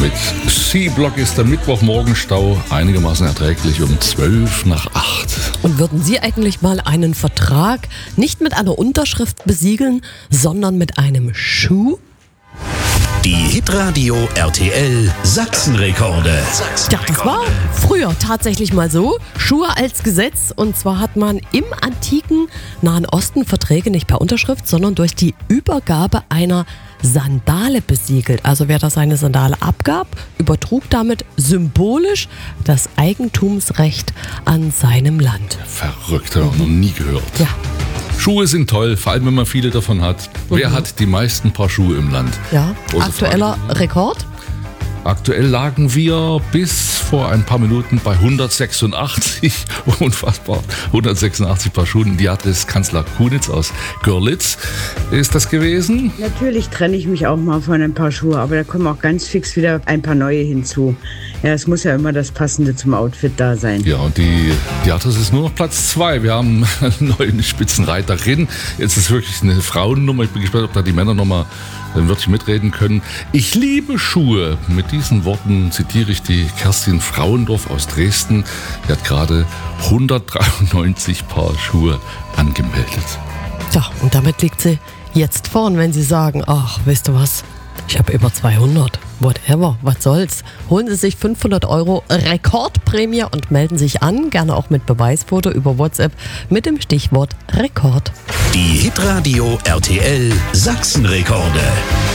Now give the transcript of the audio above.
Mit C-Block ist der Mittwochmorgenstau einigermaßen erträglich um 7:55. Und würden Sie eigentlich mal einen Vertrag nicht mit einer Unterschrift besiegeln, sondern mit einem Schuh? Die Hitradio RTL Sachsenrekorde. Ja, das war früher tatsächlich mal so. Schuhe als Gesetz. Und zwar hat man im antiken Nahen Osten Verträge nicht per Unterschrift, sondern durch die Übergabe einer Sandale besiegelt. Also wer da seine Sandale abgab, übertrug damit symbolisch das Eigentumsrecht an seinem Land. Verrückt, habe ich noch nie gehört. Ja. Schuhe sind toll, vor allem wenn man viele davon hat. Wer hat die meisten Paar Schuhe im Land? Ja, Große aktueller Frage. Rekord? Aktuell lagen wir bis vor ein paar Minuten bei 186, unfassbar, 186 Paar Schuhen. Die Adresse Kanzler Kunitz aus Görlitz ist das gewesen. Natürlich trenne ich mich auch mal von ein paar Schuhe, aber da kommen auch ganz fix wieder ein paar neue hinzu. Ja, es muss ja immer das Passende zum Outfit da sein. Ja, und die Adresse ist nur noch Platz 2. Wir haben eine neue Spitzenreiterin. Jetzt ist wirklich eine Frauennummer. Ich bin gespannt, ob da die Männer nochmal wirklich mitreden können. Ich liebe Schuhe. Mit diesen Worten zitiere ich die Kerstin Frauendorf aus Dresden. Die hat gerade 193 Paar Schuhe angemeldet. Ja, und damit liegt sie jetzt vorn, wenn Sie sagen, ach, weißt du was, ich habe über 200. Whatever, was soll's. Holen Sie sich 500 € Rekordprämie und melden sich an, gerne auch mit Beweisfoto über WhatsApp mit dem Stichwort Rekord. Die Hitradio RTL Sachsenrekorde.